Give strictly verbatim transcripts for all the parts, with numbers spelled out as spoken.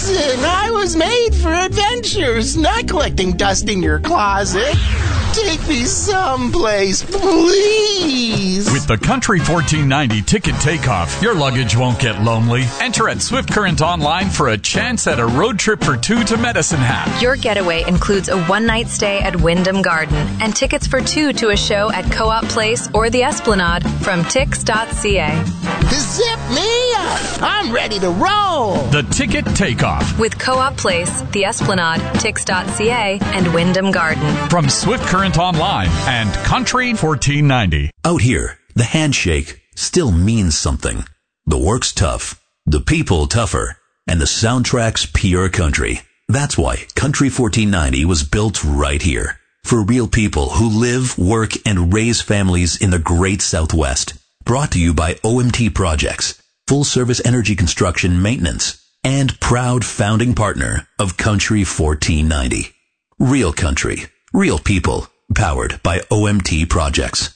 Listen, I was made for adventures, not collecting dust in your closet. Take me someplace, please. With the Country fourteen ninety Ticket Takeoff, your luggage won't get lonely. Enter at Swift Current Online for a chance at a road trip for two to Medicine Hat. Your getaway includes a one-night stay at Wyndham Garden and tickets for two to a show at Co-op Place or the Esplanade from tix dot c a. Zip me up. I'm ready to roll. The Ticket Takeoff. With Co-op Place, the Esplanade, tix dot c a, and Wyndham Garden. From Swift Current Online and Country fourteen ninety. Out here, the handshake still means something. The work's tough, the people tougher, and the soundtrack's pure country. That's why Country fourteen ninety was built right here. For real people who live, work, and raise families in the great Southwest. Brought to you by O M T Projects, full service energy construction maintenance, and proud founding partner of Country fourteen ninety. Real country, real people, powered by O M T Projects.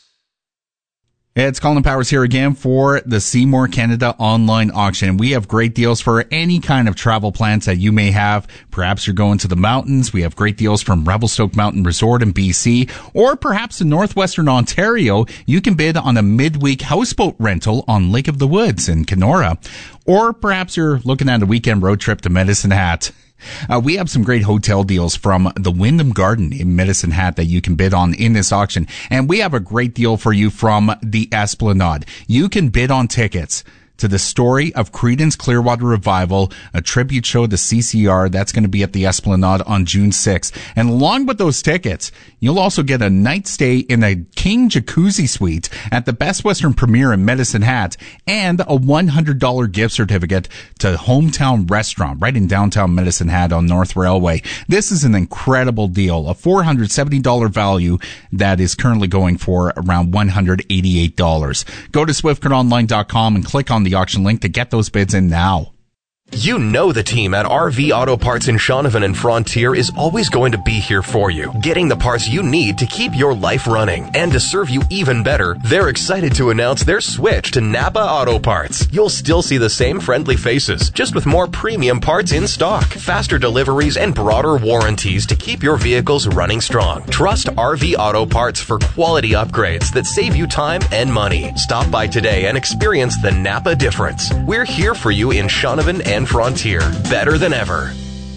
It's Colin Powers here again for the Seymour Canada online auction. We have great deals for any kind of travel plans that you may have. Perhaps you're going to the mountains. We have great deals from Revelstoke Mountain Resort in B C, or perhaps in northwestern Ontario. You can bid on a midweek houseboat rental on Lake of the Woods in Kenora. Or perhaps you're looking at a weekend road trip to Medicine Hat. Uh, we have some great hotel deals from the Wyndham Garden in Medicine Hat that you can bid on in this auction. And we have a great deal for you from the Esplanade. You can bid on tickets to the Story of Creedence Clearwater Revival, a tribute show to C C R. That's going to be at the Esplanade on June sixth. And along with those tickets, you'll also get a night stay in a King Jacuzzi suite at the Best Western Premier in Medicine Hat and a one hundred dollars gift certificate to Hometown Restaurant right in downtown Medicine Hat on North Railway. This is an incredible deal, a four hundred seventy dollars value that is currently going for around one hundred eighty-eight dollars. Go to swift current online dot com and click on the auction link to get those bids in now. You know the team at R V Auto Parts in Shaunavon and Frontier is always going to be here for you, getting the parts you need to keep your life running. And to serve you even better, they're excited to announce their switch to Napa Auto Parts. You'll still see the same friendly faces, just with more premium parts in stock, faster deliveries, and broader warranties to keep your vehicles running strong. Trust R V Auto Parts for quality upgrades that save you time and money. Stop by today and experience the Napa difference. We're here for you in Shaunavon and Frontier, better than ever.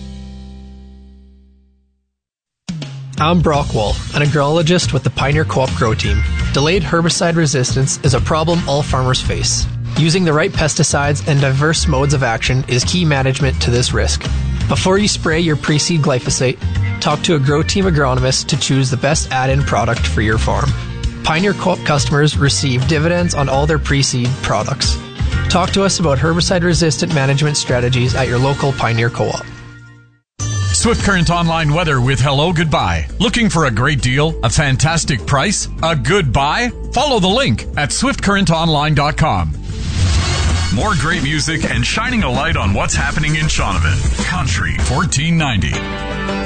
I'm Brock Wall, an agronologist with the Pioneer Co-op Grow Team. Delayed herbicide resistance is a problem all farmers face. Using the right pesticides and diverse modes of action is key management to this risk. Before you spray your pre-seed glyphosate, talk to a Grow Team agronomist to choose the best add-in product for your farm. Pioneer Co-op customers receive dividends on all their pre-seed products. Talk to us about herbicide-resistant management strategies at your local Pioneer Co-op. Swift Current Online weather with Hello Goodbye. Looking for a great deal? A fantastic price? A good buy? Follow the link at swift current online dot com. More great music and shining a light on what's happening in Shaunavon. Country fourteen ninety.